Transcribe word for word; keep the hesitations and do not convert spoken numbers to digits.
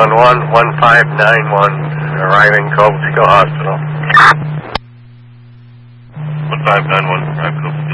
one one, one five nine one, arriving Cobblestone Hospital. one five nine one, arriving Cobblestone.